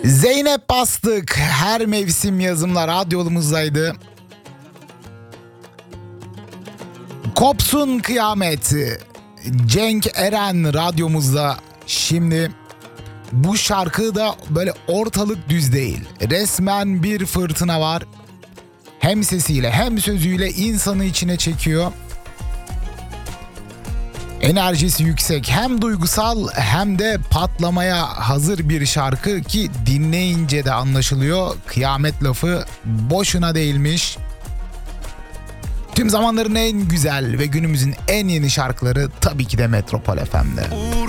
Zeynep Bastık her mevsim yazımla radyomumuzdaydı. Kopsun kıyamet. Cenk Eren radyomuzda. Şimdi bu şarkı da böyle ortalık düz değil. Resmen bir fırtına var. Hem sesiyle hem sözüyle insanı içine çekiyor. Enerjisi yüksek, hem duygusal hem de patlamaya hazır bir şarkı ki dinleyince de anlaşılıyor. Kıyamet lafı boşuna değilmiş. Tüm zamanların en güzel ve günümüzün en yeni şarkıları tabii ki de Metropol FM'de.